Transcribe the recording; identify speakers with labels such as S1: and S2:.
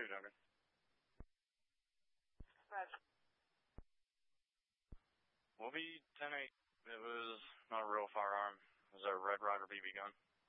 S1: 2, Duncan.
S2: Roger.
S1: We'll be 10-8. It was not a real firearm. It was a Red Ryder BB gun.